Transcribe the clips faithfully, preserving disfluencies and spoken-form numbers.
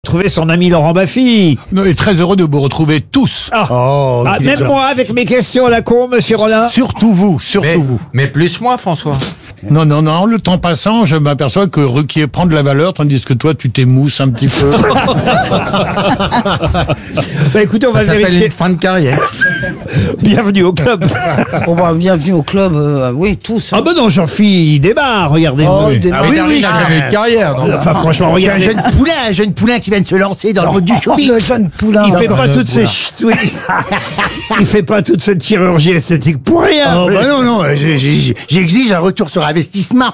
Trouver son ami Laurent Baffy. Non, et très heureux de vous retrouver tous. Ah, Oh, Ah, quel même genre. moi avec mes questions à la con, monsieur Rollin. Surtout vous, surtout Mais, vous. mais plus moi, François. Non, non, non, le temps passant, je m'aperçois que Ruquier prend de la valeur, tandis que toi, tu t'émousses un petit peu. Bah écoutez, on va Ça s'appelle vérifier. une fin de carrière. Bienvenue au club. On va bienvenue au club, euh, oui, tous. Ah ben non, Jean-Phil, il démarre, regardez. Oh, vous. il démarre. Ah oui, Oui, oui, oui, n'a jamais eu de carrière. donc. Enfin, franchement, Un regardez. jeune poulain, un jeune poulain qui vient de se lancer dans le monde du Oh, showbiz. le jeune poulain. Il fait pas non, toutes ces voilà. ch- oui. Il fait pas toute cette chirurgie esthétique pour rien. Oh bah non, non, j'ai- j'ai- j'exige un retour sur investissement.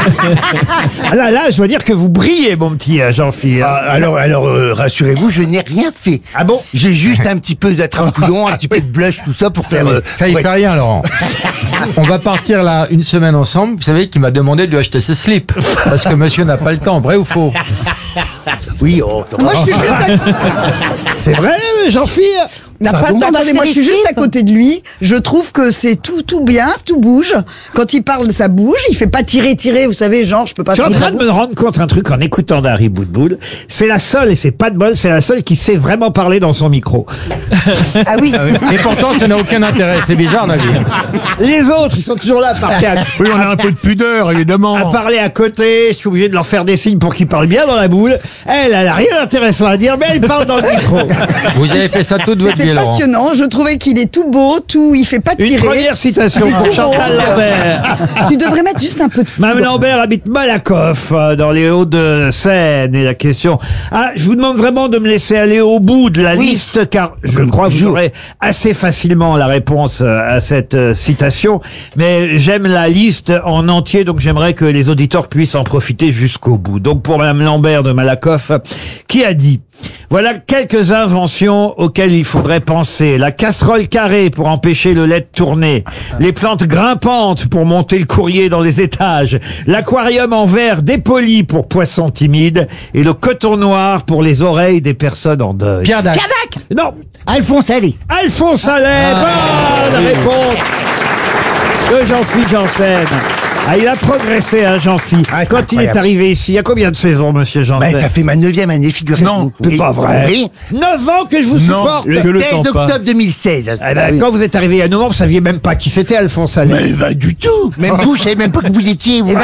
Ah Là, là, je dois dire que vous brillez, mon petit euh, Jean-Phil. Ah, alors, alors euh, rassurez-vous, je n'ai rien fait. Ah bon? J'ai juste un petit peu d'attrape-couillon, un petit peu de blush, tout ça pour faire... euh, Ça, il ouais. fait rien, Laurent. On va partir là une semaine ensemble. Vous savez qu'il m'a demandé de lui acheter ses slips. Parce que monsieur n'a pas le temps, vrai ou faux? Oui, oh, attends. Moi, je suis juste à, C'est vrai, Jean-Phil? n'a pas le temps. Attendez, moi, je suis juste à côté de lui. Je trouve que c'est tout, tout bien, tout bouge. Quand il parle, ça bouge. Il fait pas tirer, tirer. Vous savez, genre, je peux pas. Je suis en faire train de me rendre compte un truc en écoutant Dari Boudboul. C'est la seule, et c'est pas de bol, c'est la seule qui sait vraiment parler dans son micro. Ah oui. Ah oui. Et pourtant, ça n'a aucun intérêt. C'est bizarre, la vie. Les autres, ils sont toujours là à parler à, Oui, on a un peu de pudeur, évidemment. à parler à côté. Je suis obligé de leur faire des signes pour qu'ils parlent bien dans la boule. Elle, elle a rien d'intéressant à dire, mais elle parle dans le micro. Vous avez fait ça toute votre vie, C'était Laurent. passionnant. Je trouvais qu'il est tout beau, tout. Il fait pas Une tirer. première citation Il est pour tout Chantal beau. Lambert. Tu devrais mettre juste un peu de. Mme poudre. Lambert habite Malakoff, euh, dans les Hauts-de-Seine. Et la question... Ah, je vous demande vraiment de me laisser aller au bout de la liste, car je crois que vous aurez assez facilement la réponse euh, à cette euh, citation. Mais j'aime la liste en entier, donc j'aimerais que les auditeurs puissent en profiter jusqu'au bout. Donc pour Mme Lambert de Malakoff, qui a dit... Voilà quelques inventions auxquelles il faudrait penser. La casserole carrée pour empêcher le lait de tourner. Les plantes grimpantes pour monter le courrier dans les étages. L'aquarium en verre dépoli pour poissons timides. Et le coton noir pour les oreilles des personnes en deuil. Pierre Dac. Non, Alphonse Allais. Alphonse Allais, bonne réponse de Jean-Philippe Janssen. Ah, il a progressé, hein, Jean-Philippe. Ah, c'est Quand il est incroyable. arrivé ici, il y a combien de saisons, monsieur Bah, Janssen? ça fait ma neuvième année, figurez-vous. Non, c'est Oui. pas vrai. Oui. Neuf ans que je vous Non, supporte. Le, Que le seize temps octobre passe. deux mille seize. Eh ben, quand vous êtes arrivé il y a neuf ans, vous saviez même pas qui c'était, Alphonse Allais. Mais bah, du tout. Même vous, je savais même pas que vous étiez. Vous.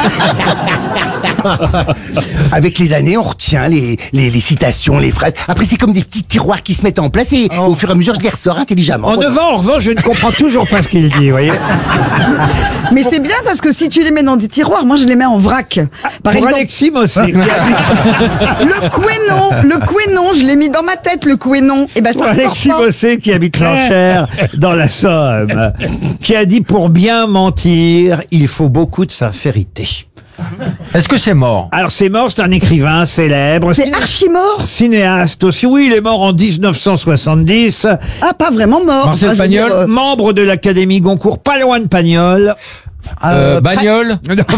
Avec les années, on retient les, les, les citations, les phrases. Après, c'est comme des petits tiroirs qui se mettent en place et au fur et à mesure, je les ressors intelligemment. En neuf ans, en revanche, je ne comprends toujours pas ce qu'il dit, vous voyez. Mais c'est bien parce que si tu les mets dans des tiroirs, moi je les mets en vrac. Par Pour exemple, Alexis aussi. qui habite- le quénon, le quénon, je l'ai mis dans ma tête, le quénon. Et ben Pour ça Alexis sort pas. Bossé, qui habite l'enchère dans la Somme, qui a dit pour bien mentir, il faut beaucoup de sincérité. Est-ce que c'est mort? Alors c'est mort, c'est un écrivain célèbre. C'est ciné- archi mort. Cinéaste aussi. Oui, il est mort en dix-neuf cent soixante-dix. Ah, pas vraiment mort. Marcel Enfin, je veux dire, Pagnol. euh, Membre de l'Académie Goncourt, pas loin de Pagnol. Euh, Bagnole?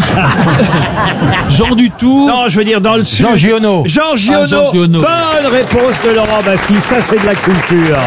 Jean Dutour. Non, je veux dire dans le sud. Jean Giono. Jean Giono. Ah, Jean Giono. Bonne réponse de Laurent Baffy. Ça, c'est de la culture.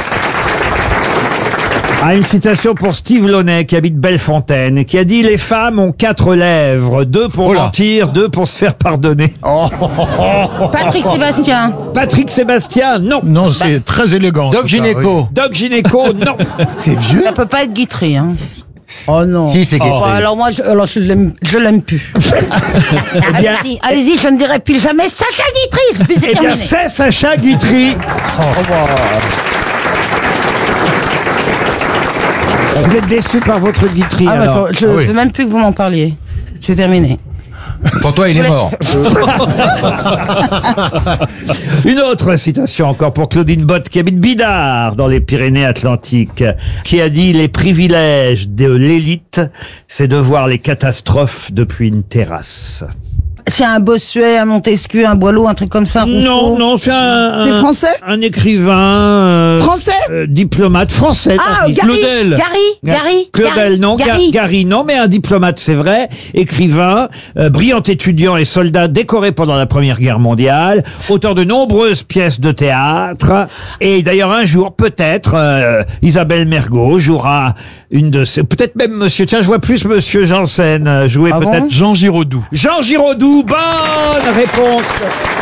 Ah, une citation pour Steve Launay, qui habite Bellefontaine, qui a dit « Les femmes ont quatre lèvres, deux pour Oh là. mentir, deux pour se faire pardonner. Patrick Sébastien. » Patrick Sébastien, non. Non, c'est très élégant. Doc tout ça, Gynéco. Doc Gynéco, non. C'est vieux. Ça peut pas être Guitry, hein. Oh non. Si, c'est Bon, Guitry. alors moi, je, alors je l'aime, je l'aime plus. Eh bien, Allez-y, allez-y, je ne dirai plus jamais Sacha Guitry. Puis c'est eh bien terminé. c'est Sacha Guitry. Vous êtes déçu par votre Guitry, Ah, alors. bah, je Ah ne oui. veux même plus que vous m'en parliez. C'est terminé. Pour toi, il est mort. Une autre citation encore pour Claudine Bott, qui habite Bidart, dans les Pyrénées-Atlantiques, qui a dit « Les privilèges de l'élite, c'est de voir les catastrophes depuis une terrasse. C'est un Bossuet, un Montesquieu, un Boileau, un truc comme ça. » Non, non, c'est un... C'est un- français Un écrivain... euh, Français euh, diplomate français. Ah, t'as dit. Gary, Claudel. Gary, Gary, Claudel, Gary, non, Ga- Gary. Gary, non, mais un diplomate, c'est vrai, écrivain, euh, brillant étudiant et soldat décoré pendant la Première Guerre mondiale, auteur de nombreuses pièces de théâtre, et d'ailleurs un jour, peut-être, euh, Isabelle Mergo jouera une de ces, peut-être même monsieur, tiens, je vois plus monsieur Janssen euh, jouer Ah bon peut-être Jean Giraudoux. Jean Giraudoux, bonne réponse